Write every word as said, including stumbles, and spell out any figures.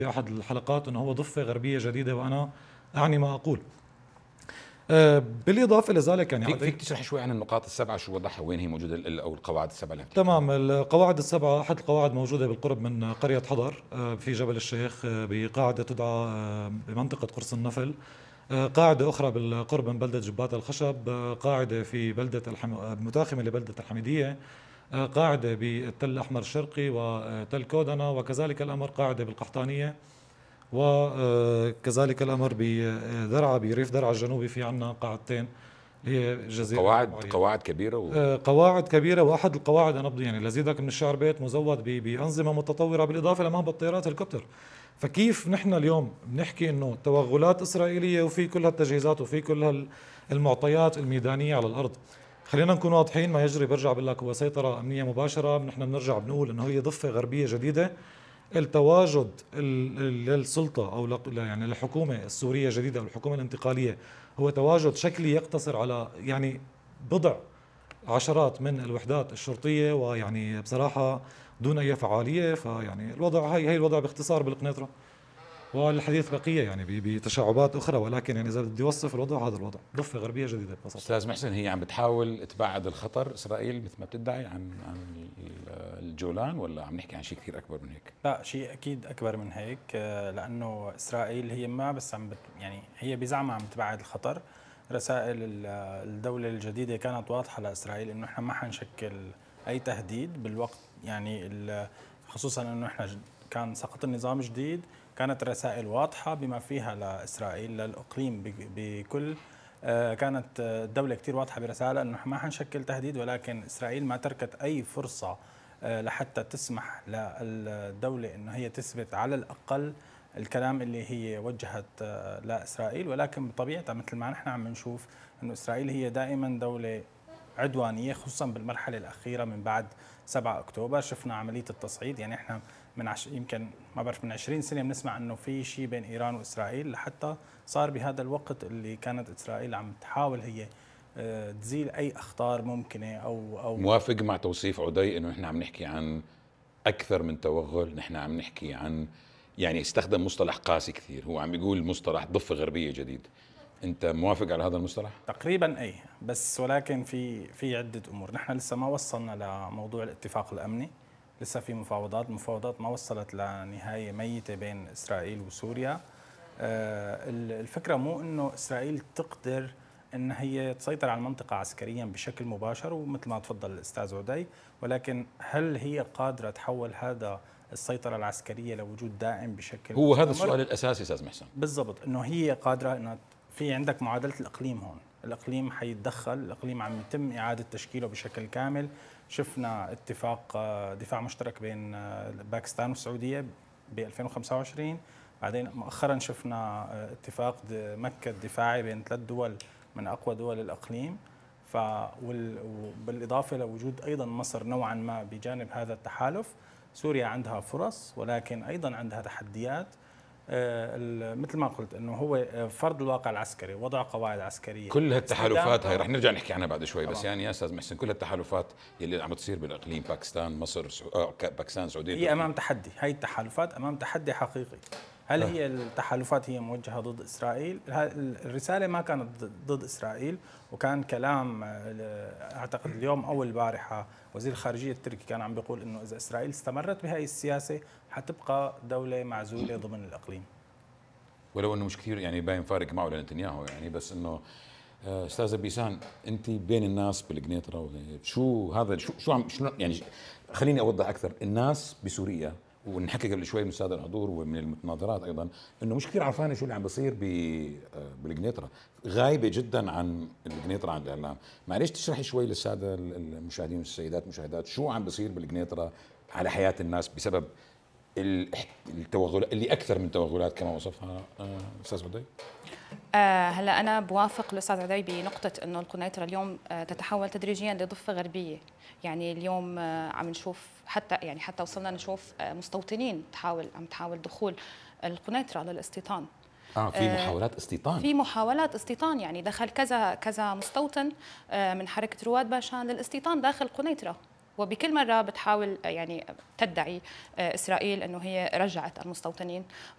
في أحد الحلقات أنه هو ضفة غربية جديدة، وأنا أعني ما أقول. آه، بالإضافة لذلك يعني فيك فيك تشرح شوي عن النقاط السبعة، شو وضعها، وين هي موجودة ال- أو القواعد السبعة اللي عم تحكي عنها؟ تمام. القواعد السبعة أحد القواعد موجودة بالقرب من قرية حضر، آه، في جبل الشيخ، آه، بقاعدة تدعى آه، بمنطقة قرص النفل. آه، قاعدة أخرى بالقرب من بلدة جبات الخشب، آه، قاعدة في بلدة الحم... آه، متاخمة لبلدة الحميدية، آه، قاعدة بالتل الأحمر الشرقي وتل كودنة، وكذلك الأمر قاعدة بالقحطانية، وكذلك الأمر بدرعا بريف درعا الجنوبي في عنا قاعدتين اللي هي جزيرة قواعد معين. قواعد كبيرة و... آه، قواعد كبيرة، وأحد القواعد أنا بدي يعني لزيدك من الشعر بيت مزود ب- بأنظمة متطورة بالإضافة لمهبط طيارات هليكوبتر. فكيف نحن اليوم بنحكي إنه توغلات إسرائيلية وفي كل هالتجهيزات وفي كل هال- المعطيات الميدانية على الأرض؟ خلينا نكون واضحين، ما يجري برجع بقول لك هو سيطرة أمنية مباشرة. نحن بنرجع بنقول إنه هي ضفة غربية جديدة. التواجد ال- ال- للسلطة أو لق- يعني الحكومة السورية الجديدة أو الحكومة الانتقالية هو تواجد شكلي يقتصر على يعني بضع عشرات من الوحدات الشرطية، ويعني بصراحة دون أي فعالية. فيعني الوضع هي هي الوضع باختصار بالقنيطرة، والحديث بقية يعني ب- بتشعبات أخرى، ولكن يعني إذا بدي أوصف الوضع هذا الوضع، ضفة غربية جديدة ببساطة. أستاذ محسن، هي عم بتحاول تبعد الخطر إسرائيل مثل ما بتدعي عن عن ال- الجولان، ولا عم نحكي عن شيء كثير أكبر من هيك؟ لا، شيء اكيد اكبر من هيك. آه، لانه اسرائيل هي ما بس عم بت يعني هي بزعمها عم تبعد الخطر. رسائل ال- الدوله الجديده كانت واضحه لاسرائيل انه احنا ما حنشكل اي تهديد بالوقت، يعني ال- خصوصا انه احنا ج- كان سقط النظام جديد. كانت رسائل واضحه بما فيها لاسرائيل للاقليم بك- بكل. آه، كانت آه، الدوله كثير واضحه برسالة انه ما حنشكل تهديد، ولكن اسرائيل ما تركت اي فرصه آه، لحتى تسمح للدولة أنه هي تثبت على الأقل الكلام اللي هي وجهت آه، لإسرائيل. ولكن بطبيعتها مثل ما نحن عم نشوف أنه إسرائيل هي دائما دولة عدوانية، خصوصا بالمرحلة الأخيرة من بعد سبعة أكتوبر. شفنا عملية التصعيد، يعني احنا من عش يمكن ما بعرف من عشرين سنة بنسمع أنه في شيء بين إيران وإسرائيل، لحتى صار بهذا الوقت اللي كانت إسرائيل عم تحاول هي آه، تزيل أي أخطار ممكنة أو أو موافق مع توصيف عدي انه نحن عم نحكي عن اكثر من توغل، نحن عم نحكي عن، يعني استخدم مصطلح قاسي كثير، هو عم يقول مصطلح ضفة غربية جديد. انت موافق على هذا المصطلح؟ تقريبا اي، بس ولكن في في عده امور. نحن لسه ما وصلنا لموضوع الاتفاق الامني، لسه في مفاوضات مفاوضات ما وصلت لنهايه ميته بين اسرائيل وسوريا. آه، الفكره مو انه اسرائيل تقدر ان هي تسيطر على المنطقه عسكريا بشكل مباشر، ومثل ما تفضل الاستاذ عدي، ولكن هل هي قادره تحول هذا السيطره العسكريه لوجود دائم بشكل هو هذا مستمر؟ السؤال الاساسي استاذ محسن. بالضبط، انه هي قادره انها في عندك معادله الاقليم هون. الاقليم حيتدخل، الاقليم عم يتم اعاده تشكيله بشكل كامل. شفنا اتفاق آه، دفاع مشترك بين آه، باكستان والسعوديه ب ألفين وخمسة وعشرين. بعدين مؤخرا شفنا آه، اتفاق د- مكة دفاعي بين ثلاث دول من اقوى دول الاقليم. ف وال- وبالاضافه لوجود ايضا مصر نوعا ما بجانب هذا التحالف. سوريا عندها فرص ولكن ايضا عندها تحديات. آه، ال- مثل ما قلت انه هو آه، فرض الواقع العسكري، وضع قواعد عسكريه، كل هالتحالفات هاي استخدامها. رح نرجع نحكي عنها بعد شوي، بس طبعا يعني يا استاذ محسن، كل هالتحالفات يلي عم تصير بالاقليم، باكستان، مصر، سعو... آه ك- باكستان، سعوديه، هي تركيا. امام تحدي، هاي التحالفات امام تحدي حقيقي. هل آه. هي التحالفات هي موجهه ضد اسرائيل؟ ها- الرساله ما كانت ضد ضد اسرائيل، وكان كلام آه، اعتقد اليوم او البارحه وزير الخارجيه التركي كان عم بيقول انه اذا اسرائيل استمرت بهاي السياسه حتبقى دوله معزوله ضمن الاقليم. ولو انه مش كثير يعني باين فارق معه لنتنياهو يعني، بس انه آه، استاذه بيسان، انت بين الناس بالقنيطره وهيك، شو هذا شو شو عم شو يعني، خليني اوضح اكثر. الناس بسوريا، ونحكي قبل شوي من الساده الحضور ومن المتناظرات ايضا، انه مش كثير عرفانه شو اللي عم بيصير ب آه، بالقنيطره، غايبه جدا عن القنيطره عن الاعلام. معلش تشرحي شوي للساده المشاهدين والسيدات المشاهدات شو عم بيصير بالقنيطره على حياه الناس بسبب التوغل اللي اكثر من توغلات كما وصفها آه، استاذ بدي. آه هلا انا بوافق الاستاذ عدي بنقطه انه القنيطره اليوم آه تتحول تدريجيا لضفه غربيه. يعني اليوم آه عم نشوف حتى يعني حتى وصلنا نشوف آه مستوطنين تحاول عم تحاول دخول القنيطره للاستيطان. اه في محاولات استيطان. في محاولات استيطان، يعني دخل كذا كذا مستوطن آه من حركه رواد باشان للاستيطان داخل قنيطره. وبكل مرة بتحاول يعني تدعي إسرائيل أنه هي رجعت المستوطنين،